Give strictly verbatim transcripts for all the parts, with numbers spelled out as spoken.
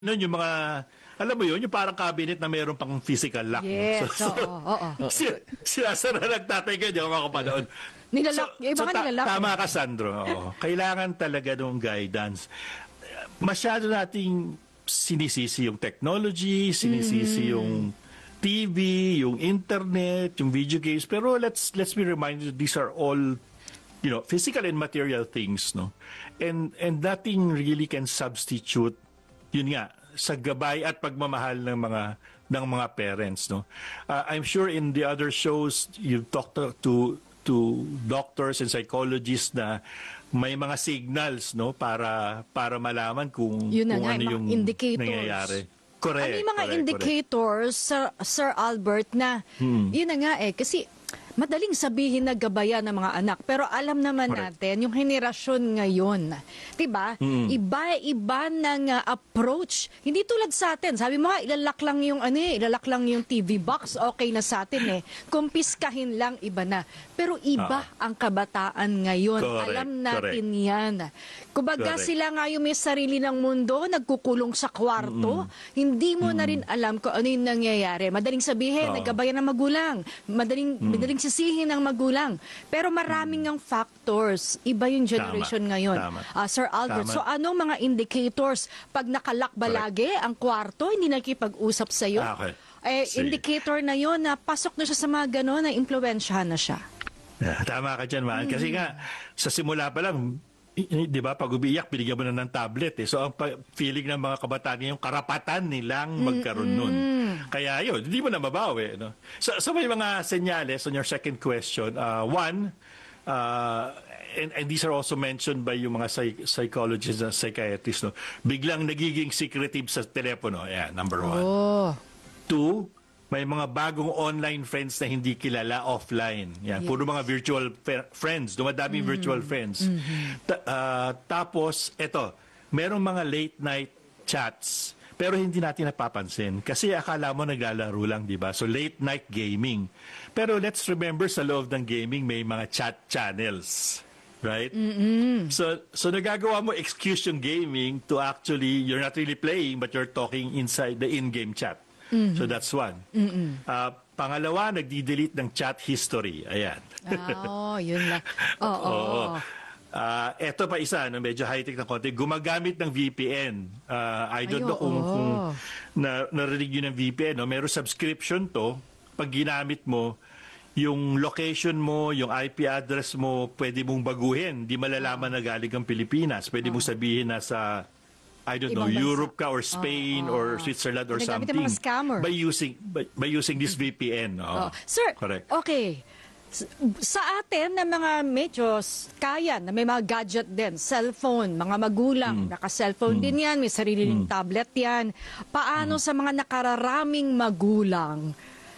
Noon yung mga, alam mo yun, yung parang cabinet na mayroon pang physical lock. Yes, so, oo, oo. si- Sinasara lang tatay ko, di ako makapanood. Nilalak, yung iba ka ta- nilalak. Tama ka, Sandro. Oo. Kailangan talaga ng guidance. Masyado nating sinisisi yung technology, sinisisi yung T V, yung internet, yung video games. Pero let's let's be reminded these are all, you know, physical and material things, no? And and nothing really can substitute, yun nga, sa gabay at pagmamahal ng mga ng mga parents, no? Uh, I'm sure in the other shows you've talked to to, to doctors and psychologists na may mga signals, no, para para malaman kung Yun na kung nga, ano mga yung indicators. nangyayari. Correct. Ano yung mga correct, indicators, Sir, Sir Albert, na Hmm. yun na nga eh, kasi madaling sabihin na gabayan ng mga anak, pero alam naman Correct. natin, yung henerasyon ngayon, diba? Hmm. Iba-iba ng uh, approach. Hindi tulad sa atin. Sabi mo nga, ilalak lang yung, ano, eh, ilalak lang yung T V box, okay na sa atin eh. Kumpiskahin lang, iba na. Pero iba Ah. ang kabataan ngayon. Correct, Alam natin yan. Kumbaga Correct. sila nga yung may sarili ng mundo, nagkukulong sa kwarto, hindi mo na rin alam kung ano yung nangyayari. Madaling sabihin, Oo. naggabayan ng magulang, madaling, madaling sisihin ng magulang. Pero maraming ng factors. Iba yung generation Tama. ngayon. Tama. Ah, Sir Albert, Tama. so anong mga indicators pag nakalak ba Correct. lagi ang kwarto, hindi nakikipag-usap sa'yo? Ah, okay. Eh, Sige. indicator na yon na pasok na siya sa mga gano'n, na impluwensyahan na siya. Yeah, tama ka dyan, man. Kasi nga, sa simula pa lang, i- i- di ba, pag umiiyak, binigyan mo na ng tablet. Eh. So, ang pa- feeling ng mga kabataan yung karapatan nilang magkaroon nun. Kaya yun, hindi mo na mabawi. No? So, so, may mga senyales on your second question. Uh, one, uh, and, and these are also mentioned by yung mga psych- psychologists and psychiatrists, no? Biglang nagiging secretive sa telepono. Yeah, number one. Oh. Two, may mga bagong online friends na hindi kilala offline. Yan, puro mga virtual fe- friends, dumadaming virtual friends. Ta- ah, tapos, eto, merong mga late night chats, pero hindi natin napapansin. Kasi akala mo naglalaro lang, di ba? So, late night gaming. Pero let's remember, sa loob ng gaming, may mga chat channels. Right? So, so nagagawa mo excuse yung gaming to actually, you're not really playing, but you're talking inside the in-game chat. So that's one. Uh, pangalawa, nagdi-delete ng chat history. Ayan. Ah, oh, yun lang. Oo. Oh, Oo. Ah, eto pa isa, no, medyo high-tech na konti, gumagamit ng V P N. Ah, I don't Ay, know kung, oo. kung na, narinig yun ng V P N. No? Meron subscription to. Pag ginamit mo, yung location mo, yung I P address mo, pwede mong baguhin. Di malalaman na galing ang Pilipinas. Pwede mong sabihin na sa I don't know, Ibang bansa. Europe ka or Spain Oo. or Switzerland or Ginagamit ng something. mga scammer. By using by, by using this V P N. Oh. Oh. Sir, Correct. okay. S- Sa atin na mga medyo s- kaya, na may mga gadget din, cellphone, mga magulang, naka-cellphone din yan, may sarili ring tablet yan. Paano sa mga nakararaming magulang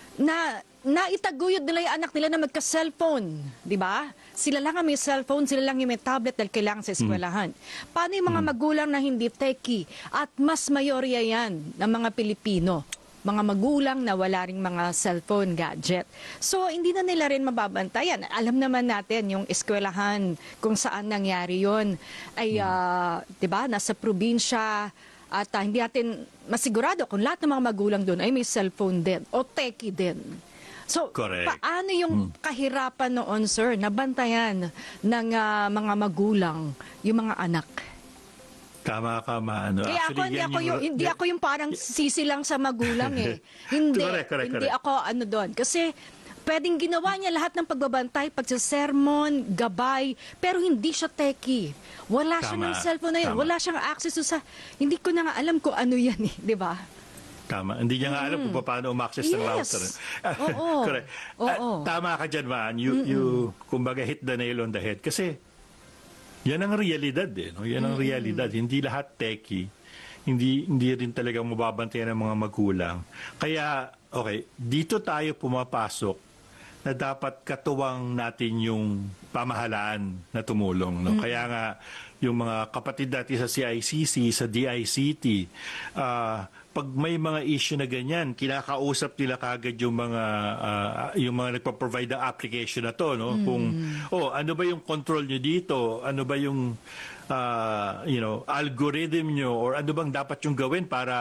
na naitaguyod nila yung anak nila na magka-cellphone, di ba? Sila lang ang may cellphone, sila lang yung may tablet dahil kailangan sa eskwelahan. Paano yung mga magulang na hindi techie at mas mayorya yan ng mga Pilipino? Mga magulang na wala ring mga cellphone gadget. So, hindi na nila rin mababantayan. Alam naman natin yung eskwelahan kung saan nangyari yon ay, ah, di ba, nasa probinsya at ah, hindi natin masigurado kung lahat ng mga magulang doon ay may cellphone din o techie din. So, Correct. paano yung kahirapan noon, sir, nabantayan ng ah, mga magulang yung mga anak? Tama ka, Mano. Kaya ako, hindi yan ako yung, hindi ako yung parang sisi lang sa magulang eh. Hindi, Correct, correct, hindi correct. ako ano doon. Kasi pwedeng ginawa niya lahat ng pagbabantay, pagsasermon, gabay, pero hindi siya techie. Wala siya Tama, ng cellphone na yun. tama. Wala siyang access to sa, hindi ko na nga alam kung ano yan eh, di ba? Tama. Hindi niya nga alam kung paano umaccess ng Yes. router. Oo. Correct. Oo. Ah, tama ka dyan, Man. You, you, kumbaga, hit the nail on the head. Kasi, yan ang realidad eh. No? Yan ang realidad. Hindi lahat techie. Hindi, hindi rin talaga mababantayan ng mga magulang. Kaya, okay, dito tayo pumapasok na dapat katuwang natin yung pamahalaan na tumulong. No? Kaya nga, yung mga kapatid natin sa C I C C, sa D I C T, ah, pag may mga issue na ganyan, kinakausap nila kagad yung mga ah, yung mga nagpo-provide ng application na to, no? Kung oh, ano ba yung control nyo dito? Ano ba yung uh, you know, algorithm nyo or ano bang dapat yung gawin para